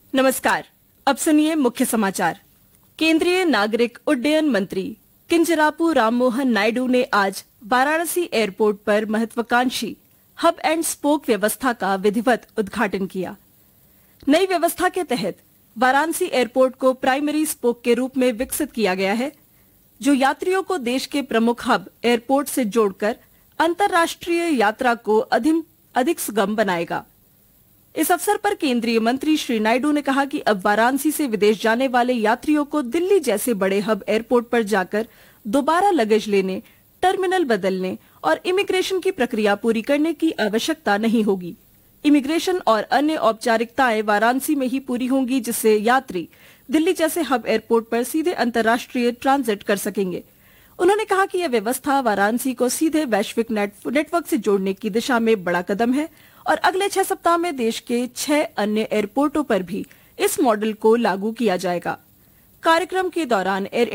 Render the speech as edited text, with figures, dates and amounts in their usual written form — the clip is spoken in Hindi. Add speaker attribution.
Speaker 1: नमस्कार। अब सुनिए मुख्य समाचार। केंद्रीय नागरिक उड्डयन मंत्री किंजरापू राममोहन नायडू ने आज वाराणसी एयरपोर्ट पर महत्वाकांक्षी हब एंड स्पोक व्यवस्था का विधिवत उद्घाटन किया। नई व्यवस्था के तहत वाराणसी एयरपोर्ट को प्राइमरी स्पोक के रूप में विकसित किया गया है, जो यात्रियों को देश के प्रमुख हब एयरपोर्ट से जोड़कर अंतर्राष्ट्रीय यात्रा को अधिक सुगम बनाएगा। इस अवसर पर केंद्रीय मंत्री श्री नायडू ने कहा कि अब वाराणसी से विदेश जाने वाले यात्रियों को दिल्ली जैसे बड़े हब एयरपोर्ट पर जाकर दोबारा लगेज लेने, टर्मिनल बदलने और इमिग्रेशन की प्रक्रिया पूरी करने की आवश्यकता नहीं होगी। इमिग्रेशन और अन्य औपचारिकताएं वाराणसी में ही पूरी होंगी, जिससे यात्री दिल्ली जैसे हब एयरपोर्ट पर सीधे अंतर्राष्ट्रीय ट्रांजिट कर सकेंगे। उन्होंने कहा कि यह व्यवस्था वाराणसी को सीधे वैश्विक नेटवर्क से जोड़ने की दिशा में बड़ा कदम है और अगले 6 सप्ताह में देश के 6 अन्य एयरपोर्टों पर भी इस मॉडल को लागू किया जाएगा। कार्यक्रम के दौरान एयर